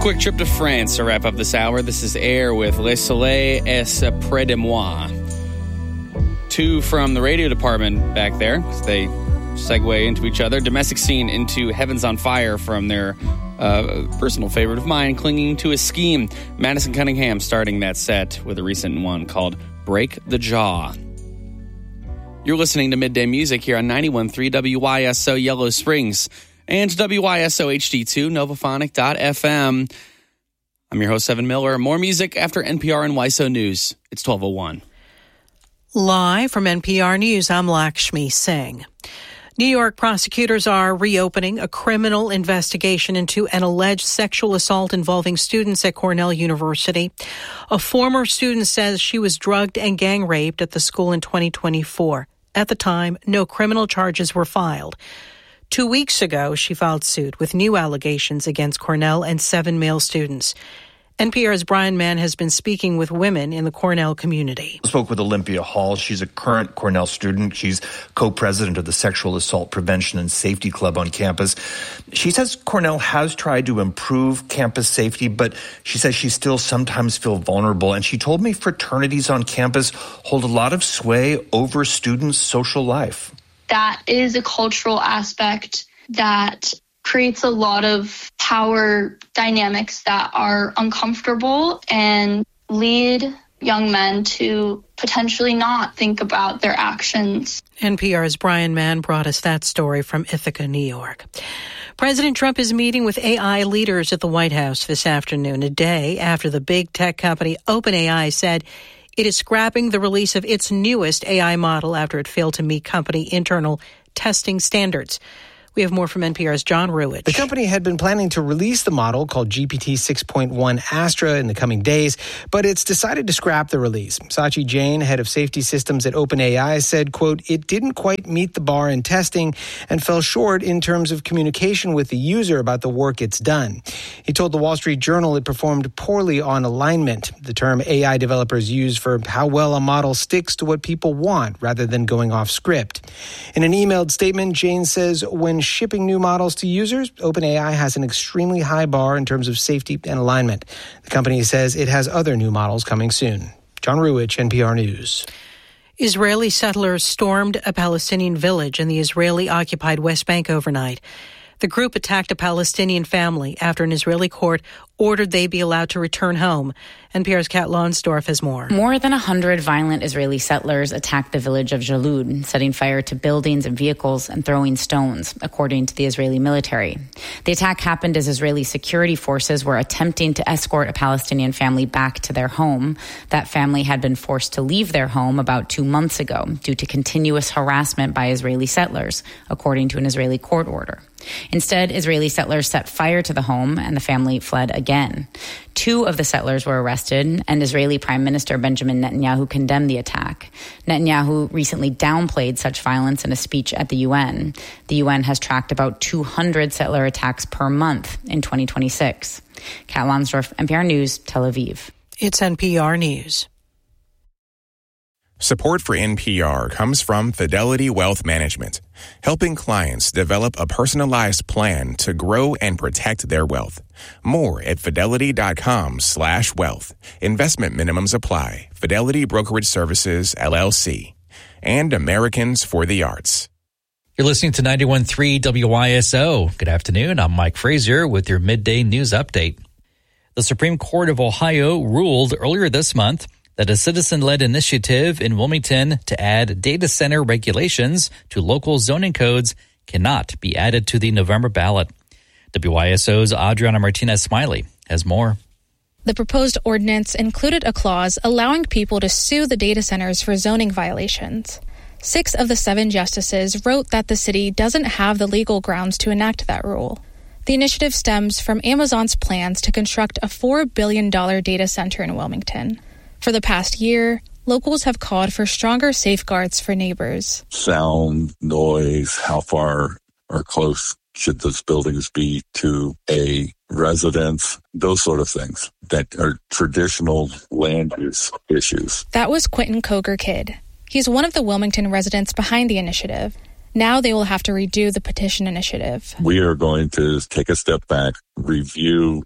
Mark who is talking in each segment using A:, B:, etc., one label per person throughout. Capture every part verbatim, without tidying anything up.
A: quick trip to France to wrap up this hour. This is Air with Le Soleil est près de moi. Two from the radio department back there, because they segue into each other. Domestic Scene into Heaven's on Fire from their uh, personal favorite of mine, Clinging to a Scheme. Madison Cunningham starting that set with a recent one called Break the Jaw. You're listening to Midday Music here on ninety-one point three W Y S O Yellow Springs and W Y S O H D two, novophonic dot f m. I'm your host, Evan Miller. More music after N P R and Y S O News. It's twelve oh one.
B: Live from N P R News, I'm Lakshmi Singh. New York prosecutors are reopening a criminal investigation into an alleged sexual assault involving students at Cornell University. A former student says she was drugged and gang raped at the school in twenty twenty-four. At the time, no criminal charges were filed. Two weeks ago, she filed suit with new allegations against Cornell and seven male students. N P R's Brian Mann has been speaking with women in the Cornell community.
C: I spoke with Olympia Hall. She's a current Cornell student. She's co-president of the Sexual Assault Prevention and Safety Club on campus. She says Cornell has tried to improve campus safety, but she says she still sometimes feels vulnerable. And she told me fraternities on campus hold a lot of sway over students' social life.
D: That is a cultural aspect that creates a lot of power dynamics that are uncomfortable and lead young men to potentially not think about their actions.
B: N P R's Brian Mann brought us that story from Ithaca, New York. President Trump is meeting with A I leaders at the White House this afternoon, a day after the big tech company OpenAI said it is scrapping the release of its newest A I model after it failed to meet company internal testing standards. We have more from N P R's John Ruich.
E: The company had been planning to release the model called G P T six point one Astra in the coming days, but it's decided to scrap the release. Sachi Jain, head of safety systems at OpenAI, said, quote, it didn't quite meet the bar in testing and fell short in terms of communication with the user about the work it's done. He told the Wall Street Journal it performed poorly on alignment, the term A I developers use for how well a model sticks to what people want rather than going off script. In an emailed statement, Jain says when shipping new models to users, OpenAI has an extremely high bar in terms of safety and alignment. The company says it has other new models coming soon. John Ruich, N P R News.
B: Israeli settlers stormed a Palestinian village in the Israeli-occupied West Bank overnight. The group attacked a Palestinian family after an Israeli court ordered they be allowed to return home. N P R's Kat Lonsdorf has more.
F: More than one hundred violent Israeli settlers attacked the village of Jalud, setting fire to buildings and vehicles and throwing stones, according to the Israeli military. The attack happened as Israeli security forces were attempting to escort a Palestinian family back to their home. That family had been forced to leave their home about two months ago due to continuous harassment by Israeli settlers, according to an Israeli court order. Instead, Israeli settlers set fire to the home and the family fled again. Two of the settlers were arrested, and Israeli Prime Minister Benjamin Netanyahu condemned the attack. Netanyahu recently downplayed such violence in a speech at the U N. The U N has tracked about two hundred settler attacks per month in twenty twenty-six. Kat Lonsdorf, N P R News, Tel Aviv.
B: It's N P R News.
G: Support for N P R comes from Fidelity Wealth Management, helping clients develop a personalized plan to grow and protect their wealth. More at fidelity.com slash wealth. Investment minimums apply. Fidelity Brokerage Services, L L C. And Americans for the Arts.
H: You're listening to ninety-one point three W Y S O. Good afternoon. I'm Mike Frazier with your midday news update. The Supreme Court of Ohio ruled earlier this month that a citizen-led initiative in Wilmington to add data center regulations to local zoning codes cannot be added to the November ballot. W Y S O's Adriana Martinez-Smiley has more.
I: The proposed ordinance included a clause allowing people to sue the data centers for zoning violations. Six of the seven justices wrote that the city doesn't have the legal grounds to enact that rule. The initiative stems from Amazon's plans to construct a four billion dollars data center in Wilmington. For the past year, locals have called for stronger safeguards for neighbors.
J: Sound, noise, how far or close should those buildings be to a residence, those sort of things that are traditional land use issues.
I: That was Quentin Coger-Kidd. He's one of the Wilmington residents behind the initiative. Now they will have to redo the petition initiative.
J: We are going to take a step back, review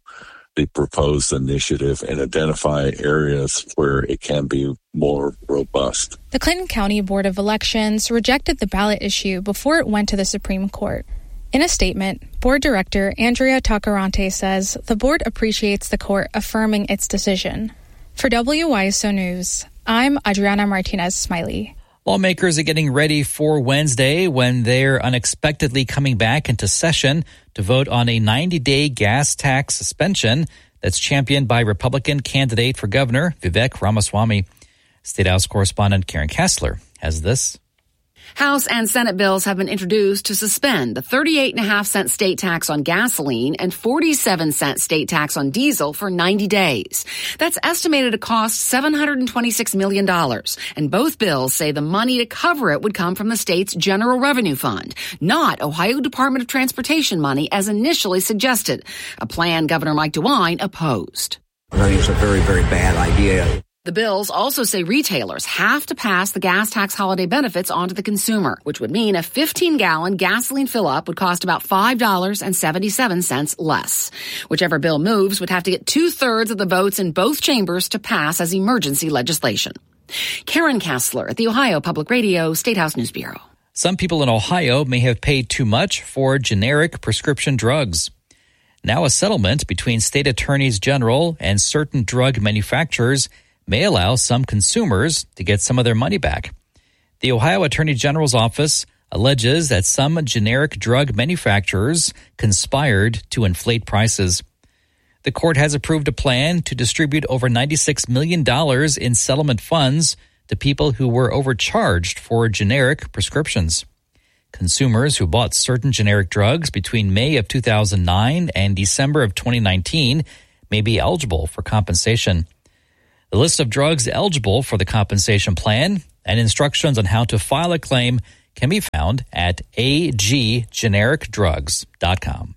J: the proposed initiative and identify areas where it can be more robust.
I: The Clinton County Board of Elections rejected the ballot issue before it went to the Supreme Court. In a statement, Board Director Andrea Tacarante says the board appreciates the court affirming its decision. For W Y S O News, I'm Adriana Martinez-Smiley.
H: Lawmakers are getting ready for Wednesday when they're unexpectedly coming back into session to vote on a ninety-day gas tax suspension that's championed by Republican candidate for governor Vivek Ramaswamy. State House correspondent Karen Kessler has this.
K: House and Senate bills have been introduced to suspend the thirty-eight point five cent state tax on gasoline and forty-seven cent state tax on diesel for ninety days. That's estimated to cost seven hundred twenty-six million dollars. And both bills say the money to cover it would come from the state's general revenue fund, not Ohio Department of Transportation money as initially suggested, a plan Governor Mike DeWine opposed.
L: I think it's a very, very bad idea.
K: The bills also say retailers have to pass the gas tax holiday benefits on to the consumer, which would mean a fifteen-gallon gasoline fill-up would cost about five dollars and seventy-seven cents less. Whichever bill moves would have to get two-thirds of the votes in both chambers to pass as emergency legislation. Karen Kessler at the Ohio Public Radio State House News Bureau.
H: Some people in Ohio may have paid too much for generic prescription drugs. Now a settlement between state attorneys general and certain drug manufacturers may allow some consumers to get some of their money back. The Ohio Attorney General's office alleges that some generic drug manufacturers conspired to inflate prices. The court has approved a plan to distribute over ninety-six million dollars in settlement funds to people who were overcharged for generic prescriptions. Consumers who bought certain generic drugs between May of two thousand nine and December of twenty nineteen may be eligible for compensation. The list of drugs eligible for the compensation plan and instructions on how to file a claim can be found at a g generic drugs dot com.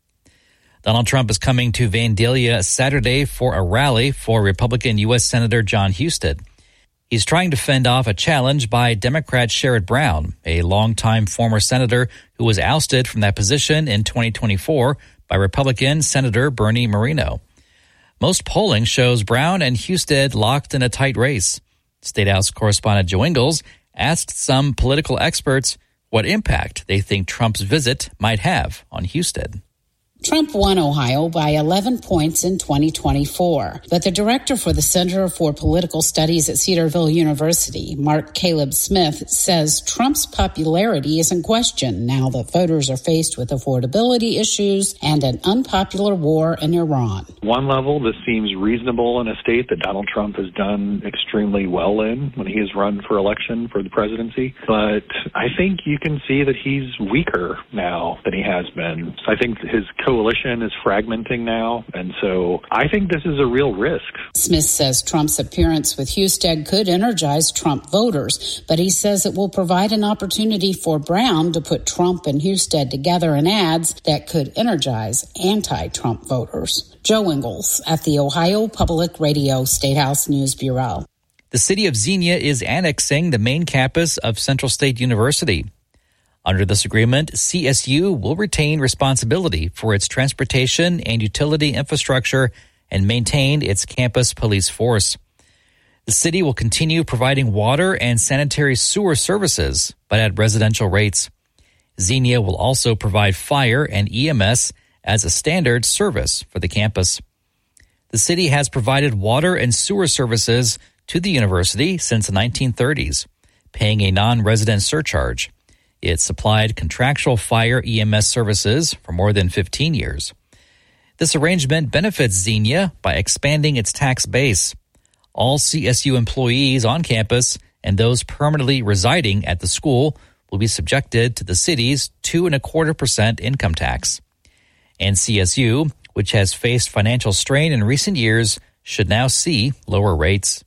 H: Donald Trump is coming to Vandalia Saturday for a rally for Republican U S Senator Jon Husted. He's trying to fend off a challenge by Democrat Sherrod Brown, a longtime former senator who was ousted from that position in twenty twenty-four by Republican Senator Bernie Moreno. Most polling shows Brown and Husted locked in a tight race. State House correspondent Joe Ingles asked some political experts what impact they think Trump's visit might have on Husted.
M: Trump won Ohio by eleven points in twenty twenty-four, but the director for the Center for Political Studies at Cedarville University, Mark Caleb Smith, says Trump's popularity is in question now that voters are faced with affordability issues and an unpopular war in Iran.
N: One level, this seems reasonable in a state that Donald Trump has done extremely well in when he has run for election for the presidency. But I think you can see that he's weaker now than he has been. I think his coalition is fragmenting now, and so I think this is a real risk.
M: Smith says Trump's appearance with Husted could energize Trump voters, but he says it will provide an opportunity for Brown to put Trump and Husted together in ads that could energize anti-Trump voters. Joe Ingles at the Ohio Public Radio State House News Bureau.
H: The city of Xenia is annexing the main campus of Central State University. Under this agreement, C S U will retain responsibility for its transportation and utility infrastructure and maintain its campus police force. The city will continue providing water and sanitary sewer services, but at residential rates. Xenia will also provide fire and E M S as a standard service for the campus. The city has provided water and sewer services to the university since the nineteen thirties, paying a non-resident surcharge. It supplied contractual fire E M S services for more than fifteen years. This arrangement benefits Xenia by expanding its tax base. All C S U employees on campus and those permanently residing at the school will be subjected to the city's two and a quarter percent income tax. And C S U, which has faced financial strain in recent years, should now see lower rates.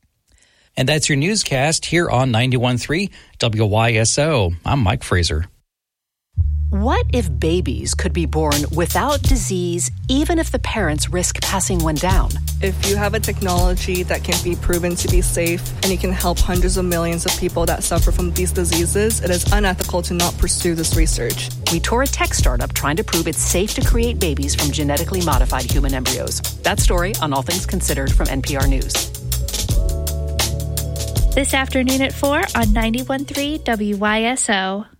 H: And that's your newscast here on ninety-one point three W Y S O. I'm Mike Fraser.
O: What if babies could be born without disease, even if the parents risk passing one down?
P: If you have a technology that can be proven to be safe and you can help hundreds of millions of people that suffer from these diseases, it is unethical to not pursue this research.
O: We tour a tech startup trying to prove it's safe to create babies from genetically modified human embryos. That story on All Things Considered from N P R News.
Q: This afternoon at four on ninety-one point three W Y S O.